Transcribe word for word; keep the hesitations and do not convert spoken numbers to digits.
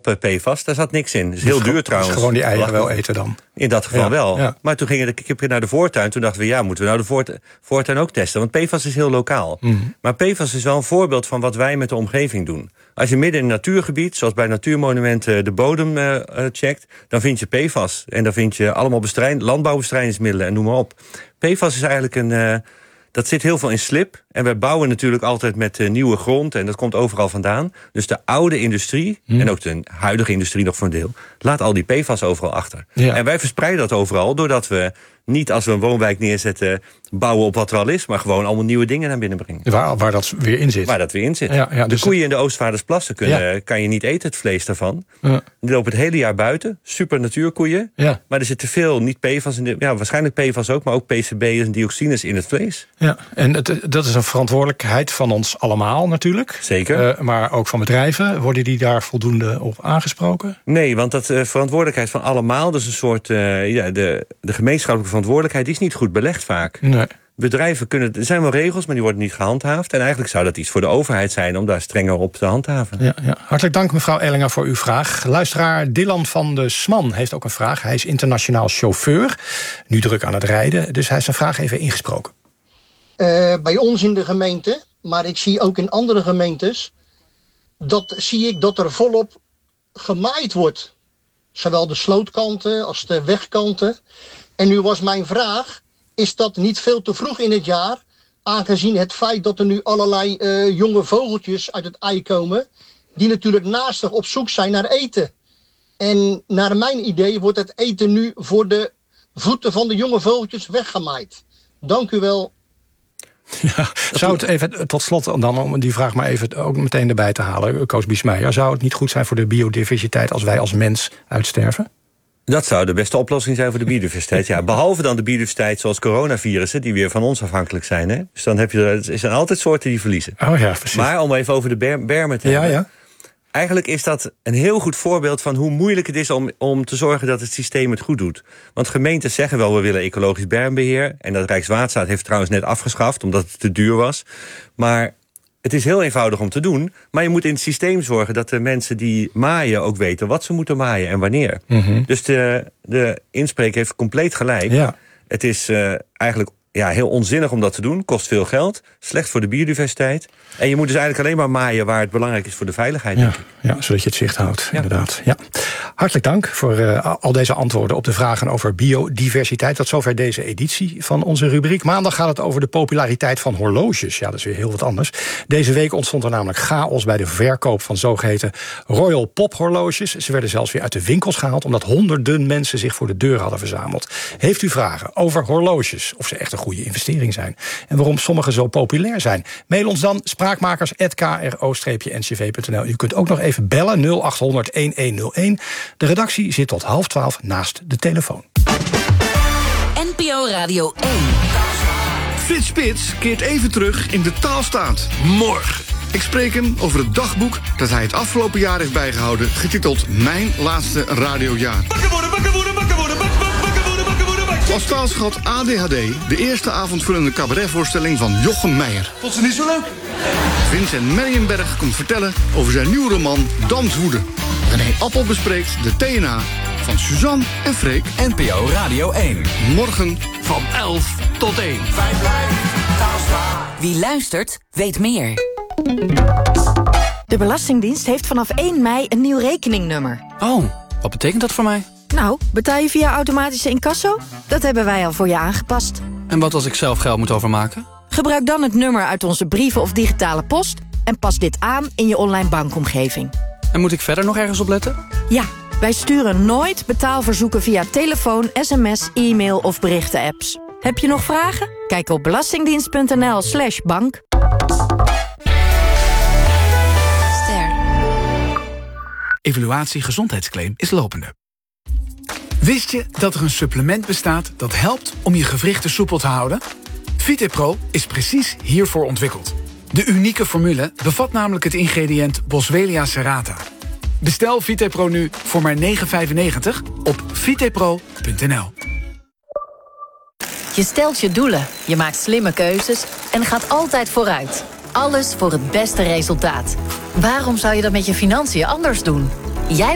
op uh, P F A S. Daar zat niks in. Dat is heel duur trouwens. Dus gewoon die eieren wel eten dan? In dat geval ja, wel. Ja. Maar toen gingen de kippen naar de voortuin. Toen dachten we, ja, moeten we nou de voort, voortuin ook testen? Want P F A S is heel lokaal. Mm. Maar P F A S is wel een voorbeeld van wat wij met de omgeving doen. Als je midden in een natuurgebied, zoals bij natuurmonumenten, de bodem uh, checkt, dan vind je P F A S. En dan vind je allemaal bestrijd, landbouwbestrijdingsmiddelen en noem maar op. P F A S is eigenlijk een... Uh, dat zit heel veel in slip. En we bouwen natuurlijk altijd met uh, nieuwe grond. En dat komt overal vandaan. Dus de oude industrie, hmm. en ook de huidige industrie nog voor een deel, laat al die P F A S overal achter. Ja. En wij verspreiden dat overal, doordat we niet als we een woonwijk neerzetten bouwen op wat er al is, maar gewoon allemaal nieuwe dingen naar binnen brengen. Waar, waar dat weer in zit. Waar dat weer in zit. Ja, ja, dus de koeien in de Oostvaardersplassen kunnen, ja. kan je niet eten, het vlees daarvan. Ja. Die lopen het hele jaar buiten. Super natuurkoeien. Ja. Maar er zit te veel, niet P F A S, in de, ja, waarschijnlijk P F A S ook, maar ook P C B's en dioxines in het vlees. Ja, en het, dat is een verantwoordelijkheid van ons allemaal natuurlijk. Zeker. Uh, maar ook van bedrijven. Worden die daar voldoende op aangesproken? Nee, want dat uh, verantwoordelijkheid van allemaal, dus een soort, uh, ja, de, de gemeenschappelijke verantwoordelijkheid, die is niet goed belegd vaak. Nee. Bedrijven kunnen, er zijn wel regels, maar die worden niet gehandhaafd. En eigenlijk zou dat iets voor de overheid zijn om daar strenger op te handhaven. Ja, ja. Hartelijk dank mevrouw Ellinger voor uw vraag. Luisteraar Dylan van de Sman heeft ook een vraag. Hij is internationaal chauffeur, nu druk aan het rijden. Dus hij heeft zijn vraag even ingesproken. Uh, bij ons in de gemeente, maar ik zie ook in andere gemeentes, dat zie ik dat er volop gemaaid wordt. Zowel de slootkanten als de wegkanten. En nu was mijn vraag, is dat niet veel te vroeg in het jaar, aangezien het feit dat er nu allerlei uh, jonge vogeltjes uit het ei komen, die natuurlijk naastig op zoek zijn naar eten. En naar mijn idee wordt het eten nu voor de voeten van de jonge vogeltjes weggemaaid. Dank u wel. Ja, zou het even, tot slot dan om die vraag maar even ook meteen erbij te halen, Koos Biesmeijer, zou het niet goed zijn voor de biodiversiteit als wij als mens uitsterven? Dat zou de beste oplossing zijn voor de biodiversiteit. Ja, behalve dan de biodiversiteit zoals coronavirussen, die weer van ons afhankelijk zijn. Hè? Dus dan heb je, er zijn altijd soorten die verliezen. Oh ja, precies. Maar om even over de ber- bermen te ja, hebben. Ja. Eigenlijk is dat een heel goed voorbeeld van hoe moeilijk het is om, om te zorgen dat het systeem het goed doet. Want gemeentes zeggen wel, we willen ecologisch bermbeheer. En dat Rijkswaterstaat heeft trouwens net afgeschaft, omdat het te duur was. Maar het is heel eenvoudig om te doen. Maar je moet in het systeem zorgen dat de mensen die maaien ook weten wat ze moeten maaien en wanneer. Mm-hmm. Dus de, de inspreker heeft compleet gelijk. Ja. Het is uh, eigenlijk ja, heel onzinnig om dat te doen. Kost veel geld. Slecht voor de biodiversiteit. En je moet dus eigenlijk alleen maar maaien waar het belangrijk is voor de veiligheid. Ja, ja, zodat je het zicht houdt, ja. Inderdaad. Ja. Hartelijk dank voor uh, al deze antwoorden op de vragen over biodiversiteit. Tot zover deze editie van onze rubriek. Maandag gaat het over de populariteit van horloges. Ja, dat is weer heel wat anders. Deze week ontstond er namelijk chaos bij de verkoop van zogeheten Royal Pop horloges. Ze werden zelfs weer uit de winkels gehaald, omdat honderden mensen zich voor de deur hadden verzameld. Heeft u vragen over horloges, of ze echt een goede investering zijn en waarom sommige zo populair zijn? Mail ons dan spraakmakers apenstaartje k r o n c v punt n l. U kunt ook nog even bellen nul acht honderd elf één. De redactie zit tot half twaalf naast de telefoon. N P O Radio één. Frits Spits keert even terug in de taalstaat. Morgen. Ik spreek hem over het dagboek dat hij het afgelopen jaar heeft bijgehouden, getiteld Mijn Laatste Radiojaar. Bakken worden, bakken worden, bakken worden, bakken worden, bakken worden, bakken worden, bakken. Als taalschat A D H D, de eerste avondvullende cabaretvoorstelling van Jochem Meijer. Vond ze niet zo leuk? Vincent Meijenberg komt vertellen over zijn nieuwe roman Danswoede. René Appel bespreekt de T N A van Suzanne en Freek. N P O Radio één. Morgen van elf tot één. Wie luistert, weet meer. De Belastingdienst heeft vanaf één mei een nieuw rekeningnummer. Oh, wat betekent dat voor mij? Nou, betaal je via automatische incasso? Dat hebben wij al voor je aangepast. En wat als ik zelf geld moet overmaken? Gebruik dan het nummer uit onze brieven of digitale post en pas dit aan in je online bankomgeving. En moet ik verder nog ergens op letten? Ja, wij sturen nooit betaalverzoeken via telefoon, sms, e-mail of berichten-apps. Heb je nog vragen? Kijk op belastingdienst.nl slash bank. Ster. Evaluatie gezondheidsclaim is lopende. Wist je dat er een supplement bestaat dat helpt om je gewrichten soepel te houden? VitePro is precies hiervoor ontwikkeld. De unieke formule bevat namelijk het ingrediënt Boswellia serrata. Bestel VitePro nu voor maar negen vijfennegentig op vitepro punt n l. Je stelt je doelen, je maakt slimme keuzes en gaat altijd vooruit. Alles voor het beste resultaat. Waarom zou je dat met je financiën anders doen? Jij